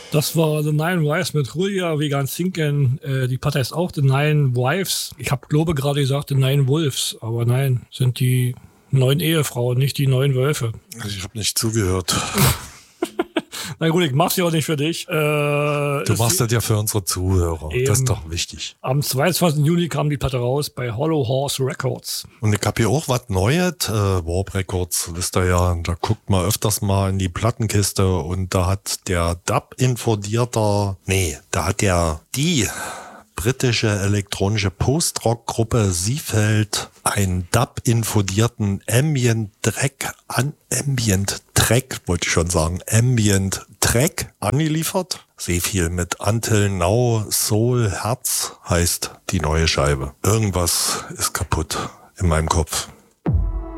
Das war The Nine Wives mit Julia Vegan Sinken. Die Platte heißt auch The Nine Wives. Ich habe, glaube gerade gesagt The Nine Wolves, aber nein, sind die 9 Ehefrauen, nicht die 9 Wölfe. Ich habe nicht zugehört. Na gut, ich mach's ja auch nicht für dich. Du machst das ja für unsere Zuhörer. Eben. Das ist doch wichtig. Am 22. Juni kam die Platte raus bei Hollow Horse Records. Und ich habe hier auch was Neues. Warp Records, wisst ihr ja, da guckt man öfters mal in die Plattenkiste und da hat der die britische elektronische Post-Rock-Gruppe Seefeld einen Dub-infodierten Ambient-Track angeliefert. Sehr viel mit Until Now, Soul, Herz heißt die neue Scheibe. Irgendwas ist kaputt in meinem Kopf.